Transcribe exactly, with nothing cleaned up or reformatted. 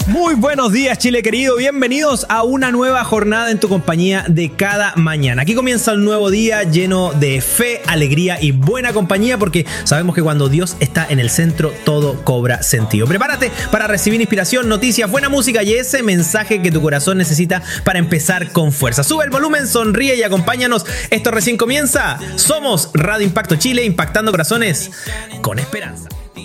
Muy buenos días, Chile querido, bienvenidos a una nueva jornada en tu compañía de cada mañana. Aquí comienza un nuevo día lleno de fe, alegría y buena compañía, porque sabemos que cuando Dios está en el centro todo cobra sentido. Prepárate para recibir inspiración, noticias, buena música y ese mensaje que tu corazón necesita para empezar con fuerza. Sube el volumen, sonríe y acompáñanos. Esto recién comienza. Somos Radio Impacto Chile, impactando corazones con esperanza.